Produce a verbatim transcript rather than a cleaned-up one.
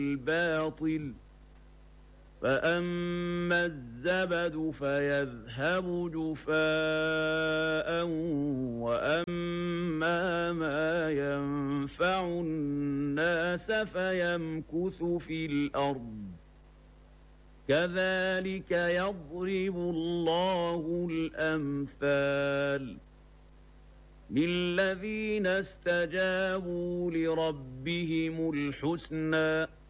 الباطل فأما الزبد فيذهب جفاء وأما ما ينفع الناس فيمكث في الأرض كذلك يضرب الله الأمثال للذين استجابوا لربهم الحسنى